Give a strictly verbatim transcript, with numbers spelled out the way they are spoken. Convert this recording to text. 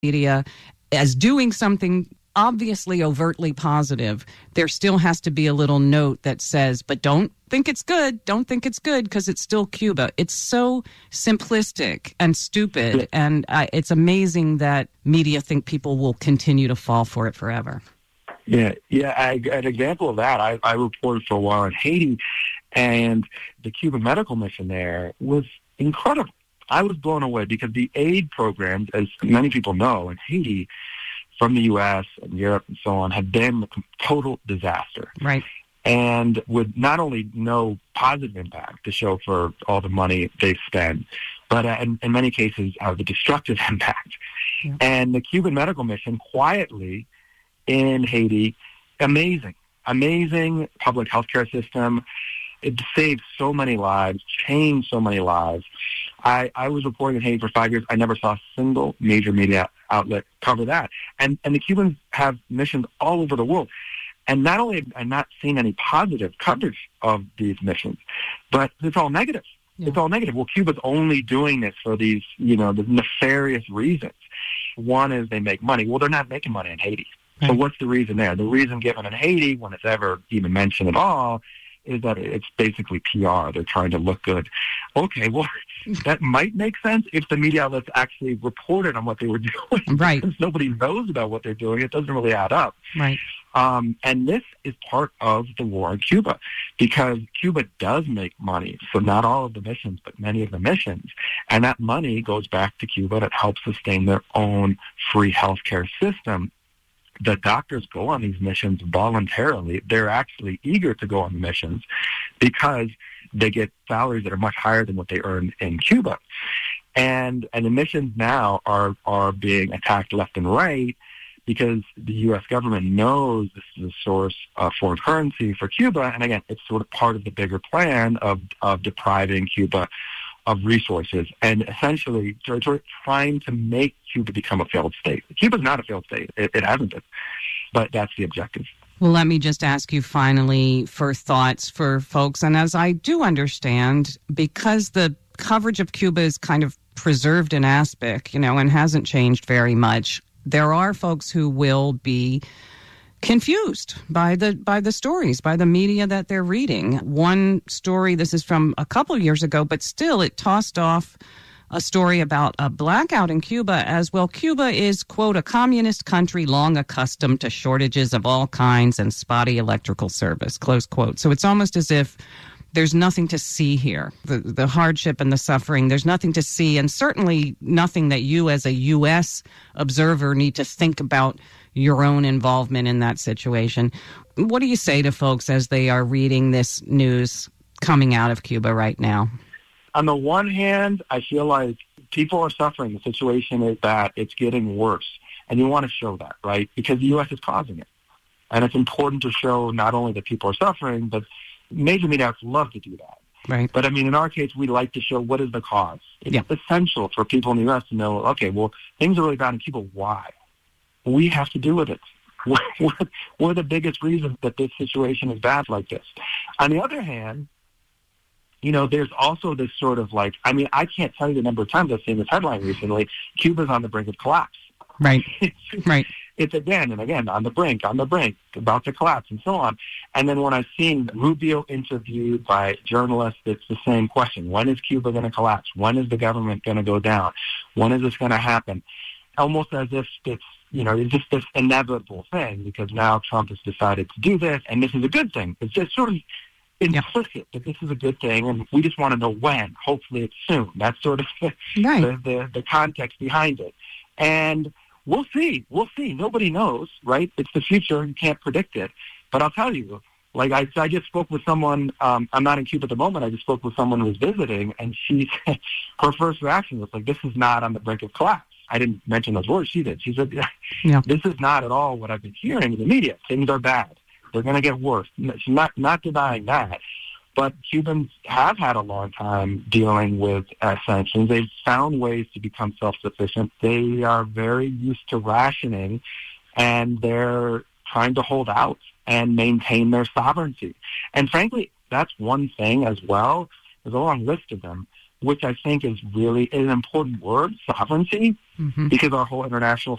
media as doing something obviously overtly positive, there still has to be a little note that says, but don't think it's good, don't think it's good, because it's still Cuba. It's so simplistic and stupid, and uh, it's amazing that media think people will continue to fall for it forever. Yeah, yeah. I, an example of that, I, I reported for a while in Haiti, and the Cuban medical mission there was incredible. I was blown away because the aid programs, as many people know, in Haiti, from the U S and Europe and so on, have been a total disaster. Right. And with not only no positive impact to show for all the money they've spent, but uh, in, in many cases, uh, the destructive impact. Yeah. And the Cuban medical mission quietly in Haiti, amazing, amazing public healthcare system. It saved so many lives, changed so many lives. I, I was reporting in Haiti for five years. I never saw a single major media outlet cover that. And and the Cubans have missions all over the world. And not only have I not seen any positive coverage of these missions, but it's all negative. Yeah. It's all negative. Well, Cuba's only doing this for these, you know, the nefarious reasons. One is they make money. Well, they're not making money in Haiti. Right. So what's the reason there? The reason given in Haiti, when it's ever even mentioned at all, is that it's basically P R. They're trying to look good. Okay, well, that might make sense if the media outlets actually reported on what they were doing. Right. Since nobody knows about what they're doing, it doesn't really add up. Right. Um, and this is part of the war in Cuba, because Cuba does make money. So not all of the missions, but many of the missions. And that money goes back to Cuba that helps sustain their own free healthcare system. The doctors go on these missions voluntarily. They're actually eager to go on the missions because they get salaries that are much higher than what they earn in Cuba. And and the missions now are, are being attacked left and right because the U S government knows this is a source of foreign currency for Cuba. And again, it's sort of part of the bigger plan of, of depriving Cuba of resources and essentially trying to make Cuba become a failed state. Cuba's not a failed state. It, it hasn't been. But that's the objective. Well, let me just ask you finally for thoughts for folks. And as I do understand, because the coverage of Cuba is kind of preserved in aspect, you know, and hasn't changed very much, there are folks who will be confused by the by the stories, by the media that they're reading. One story, this is from a couple of years ago, but still it tossed off a story about a blackout in Cuba as well. Cuba is, quote, a communist country long accustomed to shortages of all kinds and spotty electrical service, close quote. So it's almost as if there's nothing to see here. The, the hardship and the suffering, there's nothing to see, and certainly nothing that you as a U S observer need to think about your own involvement in that situation. What do you say to folks as they are reading this news coming out of Cuba right now? On the one hand, I feel like people are suffering. The situation is bad. It's getting worse. And you want to show that, right? Because the U S is causing it. And it's important to show not only that people are suffering, but major media outlets love to do that. Right. But, I mean, in our case, we like to show what is the cause. It's yeah. essential for people in the U S to know, okay, well, things are really bad in Cuba. Why? We have to do with it. We're, we're, we're the biggest reason that this situation is bad like this. On the other hand, you know, there's also this sort of like, I mean, I can't tell you the number of times I've seen this headline recently, Cuba's on the brink of collapse. Right, right. It's again and again, on the brink, on the brink, about to collapse, and so on. And then when I've seen Rubio interviewed by journalists, it's the same question. When is Cuba going to collapse? When is the government going to go down? When is this going to happen? Almost as if it's, you know, it's just this inevitable thing because now Trump has decided to do this, and this is a good thing. It's just sort of implicit yeah. that this is a good thing, and we just want to know when. Hopefully it's soon. That's sort of the, right. the, the, the context behind it. And we'll see. We'll see. Nobody knows, right? It's the future. You can't predict it. But I'll tell you, like I, I just spoke with someone, um, I'm not in Cuba at the moment, I just spoke with someone who was visiting, and she said, her first reaction was like, this is not on the brink of collapse. I didn't mention those words. She did. She said, yeah. this is not at all what I've been hearing in the media. Things are bad. They're going to get worse. She's not, not denying that. But Cubans have had a long time dealing with uh, sanctions. They've found ways to become self-sufficient. They are very used to rationing, and they're trying to hold out and maintain their sovereignty. And frankly, that's one thing as well. There's a long list of them. which I think is really an important word, sovereignty, mm-hmm. because our whole international